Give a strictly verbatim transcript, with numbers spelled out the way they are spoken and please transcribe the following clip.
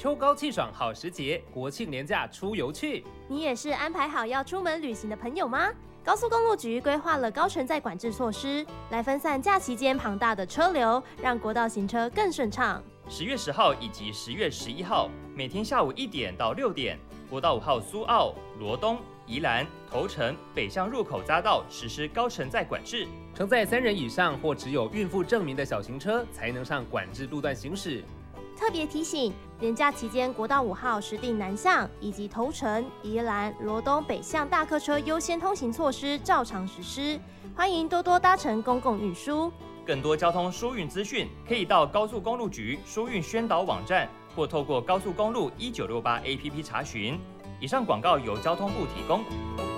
秋高气爽好时节，国庆连假出游去。 你也是安排好要出门旅行的朋友吗？高速公路局规划了高承载管制措施，来分散假期间庞大的车流，让国道行车更顺畅。 十月十号以及十月十一号，每天下午一点到六点，国道五号苏澳、罗东、宜兰、头城北向入口匝道实施高承载管制， 承载三人以上或只有孕妇证明的小型车才能上管制路段行驶。 特别提醒，连假期间国道五号实定南向以及头城、宜兰、罗东北向大客车优先通行措施照常实施，欢迎多多搭乘公共运输。 更多交通疏运资讯，可以到高速公路局疏运宣导网站，或透过高速公路一九六八 A P P 查询。以上广告由交通部提供。